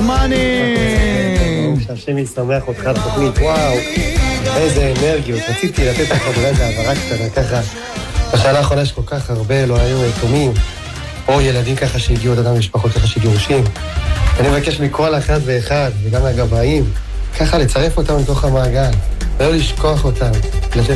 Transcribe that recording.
מאני. שהשם ישמח אותך לתוכנית, וואו, איזה אנרגיות. רציתי לתת לך אולי איזה העברה קטנה ככה. בשנה האחרונה יש כל כך הרבה, לא היו יתומים, או ילדים ככה שהגיעו את אותם משפחות ככה שגירושים. אני מבקש מכל אחד ואחד, וגם מהגבאים, ככה לצרף אותם לתוך המעגל, ולא לשכוח אותם, לתת